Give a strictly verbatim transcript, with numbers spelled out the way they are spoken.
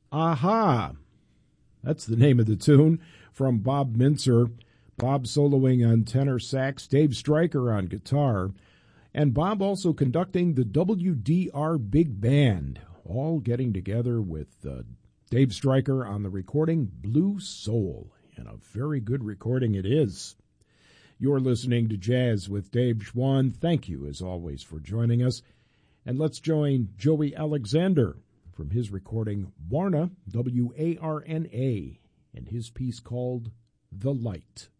Aha! That's the name of the tune from Bob Mintzer. Bob soloing on tenor sax, Dave Stryker on guitar, and Bob also conducting the W D R Big Band, all getting together with uh, Dave Stryker on the recording Blue Soul, and a very good recording it is. You're listening to Jazz with Dave Schwann. Thank you, as always, for joining us. And let's join Joey Alexander from his recording Warna, W A R N A, and his piece called The Light.